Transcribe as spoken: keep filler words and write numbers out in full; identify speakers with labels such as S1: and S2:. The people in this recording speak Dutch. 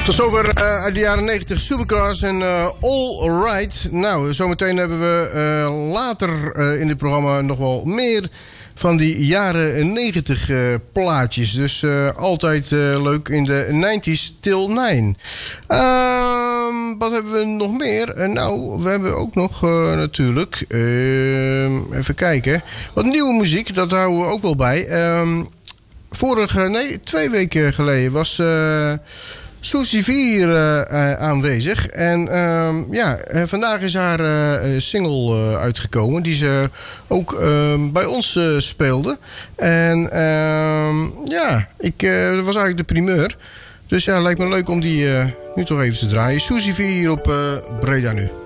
S1: Tot zover uh, uit de jaren negentig Supercars en uh, All Right. Nou, zometeen hebben we uh, later uh, in dit programma nog wel meer van die jaren negentig uh, plaatjes. Dus uh, altijd uh, leuk in de nineties till nine. Uh, wat hebben we nog meer? Uh, nou, we hebben ook nog uh, natuurlijk... Uh, even kijken. Wat nieuwe muziek, dat houden we ook wel bij. Uh, vorige, nee, twee weken geleden was... Uh, Susie vier uh, uh, aanwezig. En uh, ja, uh, vandaag is haar uh, single uh, uitgekomen. Die ze ook uh, bij ons uh, speelde. En uh, ja, ik, uh, dat was eigenlijk de primeur. Dus ja, lijkt me leuk om die uh, nu toch even te draaien. Susie vier hier op uh, Breda nu.